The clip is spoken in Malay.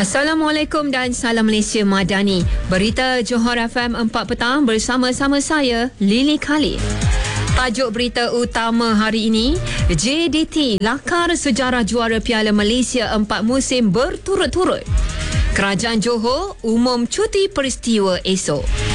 Assalamualaikum dan salam Malaysia Madani. Berita Johor FM 4 petang bersama-sama saya, Lily Khalid. Tajuk berita utama hari ini, JDT lakar sejarah juara Piala Malaysia 4 musim berturut-turut. Kerajaan Johor umum cuti peristiwa esok.